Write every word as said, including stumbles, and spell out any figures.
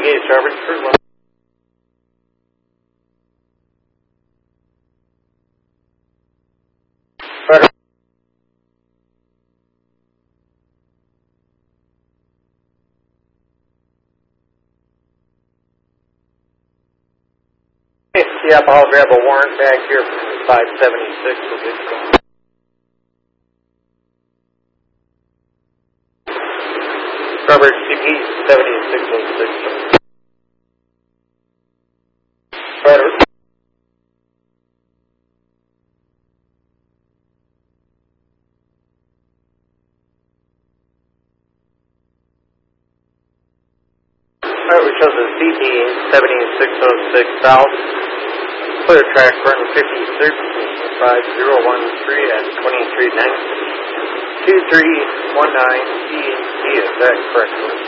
Engage Robert, cruise one. Roger. Yeah, I'll grab a warrant back here from five seventy-six. We'll get going. Robert, C P seventy-six oh six. Roger. Alright, we chose the C P seventy-six oh six south. Clear track run fifty-six five zero one three at twenty-three ninety two three one nine E. Is that correct?